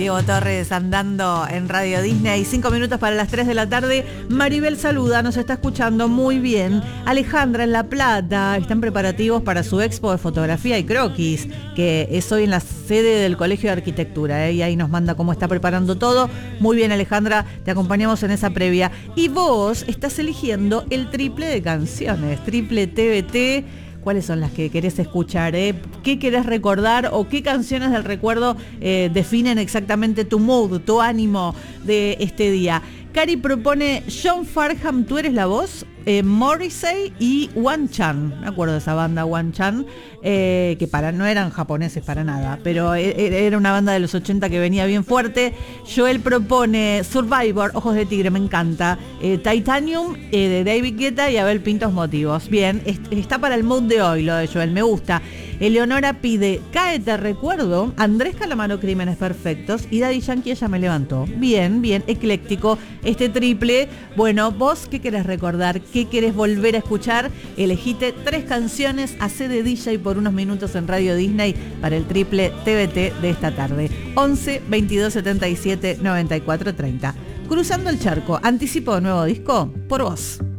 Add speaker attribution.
Speaker 1: Diego Torres andando en Radio Disney. 5 minutos para las 3 de la tarde. Maribel saluda, nos está escuchando muy bien. Alejandra en La Plata. Están preparativos para su expo de fotografía y croquis, que es hoy en la sede del Colegio de Arquitectura, y ahí nos manda cómo está preparando todo. Muy bien, Alejandra, te acompañamos en esa previa. Y vos estás eligiendo el triple de canciones, triple TBT. ¿Cuáles son las que querés escuchar? ¿Qué querés recordar o qué canciones del recuerdo definen exactamente tu mood, tu ánimo de este día? Cari propone John Farnham, ¿Tú eres la voz? Morrissey y One Chan. Me acuerdo de esa banda, One Chan, que no eran japoneses para nada, pero era una banda de los 80 que venía bien fuerte. Joel propone Survivor, Ojos de Tigre, me encanta. Titanium, de David Guetta y Abel Pintos, Motivos. Bien, está para el mood de hoy lo de Joel, me gusta. Eleonora pide Cáete Recuerdo, Andrés Calamaro, Crímenes Perfectos, y Daddy Yankee, Ella me levantó. Bien, bien, ecléctico este triple. Bueno, vos, ¿qué querés recordar? ¿Qué querés volver a escuchar? Elegite 3 canciones, hacé de DJ por unos minutos en Radio Disney para el triple TBT de esta tarde. 11 22 77 94 30. Cruzando el charco, anticipo de nuevo disco por vos.